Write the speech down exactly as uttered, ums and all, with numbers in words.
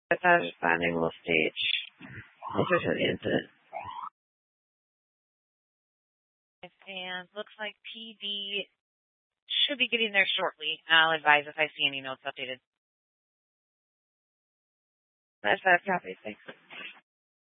That responding will stage closer to the incident. And looks like P D should be getting there shortly. I'll advise if I see any notes updated. That's that copy. Thanks.